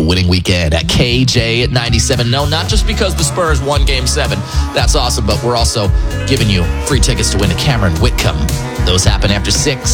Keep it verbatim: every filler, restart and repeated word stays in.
winning weekend at K J ninety-seven. No, not just because the Spurs won Game seven. That's awesome, but we're also giving you free tickets to win to Cameron Whitcomb. Those happen after six.